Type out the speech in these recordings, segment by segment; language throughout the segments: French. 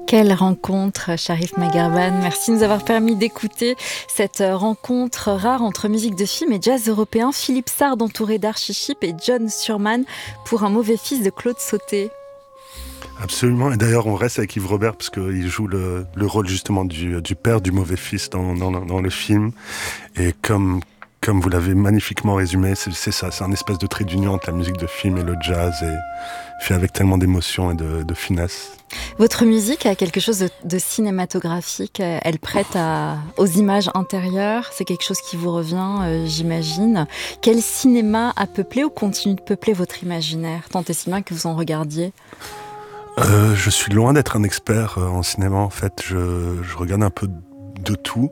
Quelle rencontre, Sharif Magharbane. Merci de nous avoir permis d'écouter cette rencontre rare entre musique de film et jazz européen. Philippe Sard entouré d'Archie Shepp et John Surman pour Un mauvais fils de Claude Sauté. Absolument, et d'ailleurs on reste avec Yves Robert parce qu'il joue le rôle justement du père du mauvais fils dans le film. Et comme vous l'avez magnifiquement résumé, c'est ça, c'est un espèce de trait d'union entre la musique de film et le jazz, et fait avec tellement d'émotion et de finesse. Votre musique a quelque chose de cinématographique, elle prête aux images intérieures, c'est quelque chose qui vous revient, j'imagine. Quel cinéma a peuplé ou continue de peupler votre imaginaire, tant et si bien que vous en regardiez ? Je suis loin d'être un expert en cinéma, en fait. Je regarde un peu de tout.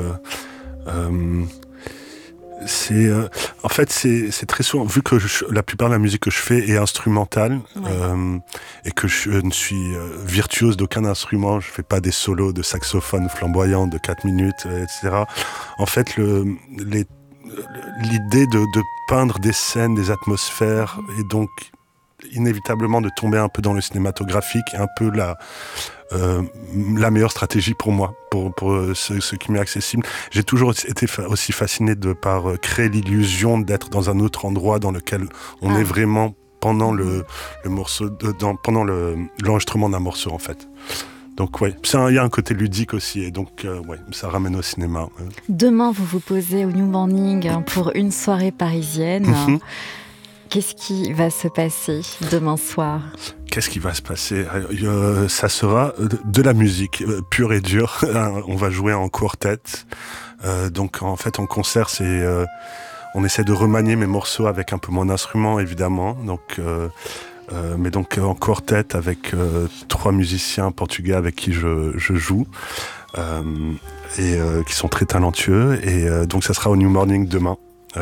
En fait, c'est très souvent, vu que la plupart de la musique que je fais est instrumentale, ouais. Et que je ne suis virtuose d'aucun instrument, je fais pas des solos de saxophone flamboyants de 4 minutes, etc. En fait, l'idée de peindre des scènes, des atmosphères, et donc inévitablement de tomber un peu dans le cinématographique, est un peu la meilleure stratégie pour moi, pour ce qui m'est accessible. J'ai toujours été aussi fasciné par créer l'illusion d'être dans un autre endroit dans lequel on est vraiment pendant le morceau, pendant l'enregistrement d'un morceau, en fait. Donc ouais, il y a un côté ludique aussi, et donc ouais, ça ramène au cinéma. Demain, vous vous posez au New Morning pour une soirée parisienne. Mm-hmm. Qu'est-ce qui va se passer demain soir ? Qu'est-ce qui va se passer ? Ça sera de la musique pure et dure. On va jouer en quartet. Donc en fait, en concert, on essaie de remanier mes morceaux avec un peu moins d'instruments, évidemment. Donc, mais donc en quartet avec 3 musiciens portugais avec qui je joue. Et qui sont très talentueux. Et donc ça sera au New Morning demain.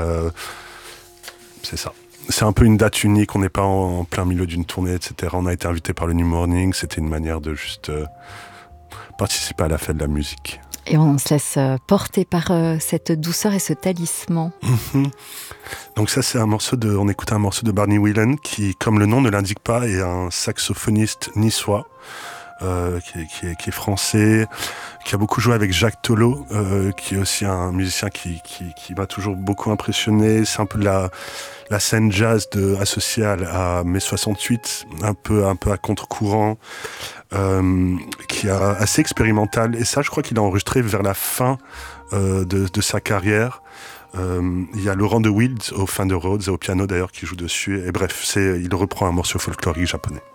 C'est ça. C'est un peu une date unique, on n'est pas en plein milieu d'une tournée, etc. On a été invité par le New Morning, c'était une manière de juste participer à la fête de la musique. Et on se laisse porter par cette douceur et ce talisman. Mm-hmm. Donc ça, c'est on écoute un morceau de Barney Whelan qui, comme le nom ne l'indique pas, est un saxophoniste niçois. Qui est français, qui a beaucoup joué avec Jacques Tolo, qui est aussi un musicien qui m'a toujours beaucoup impressionné. C'est un peu la scène jazz associée à mai 68, un peu à contre-courant, qui est assez expérimental. Et ça, je crois qu'il a enregistré vers la fin de sa carrière. Il y a Laurent de Wild au Fender Rhodes et au piano d'ailleurs qui joue dessus. Et bref, il reprend un morceau folklorique japonais.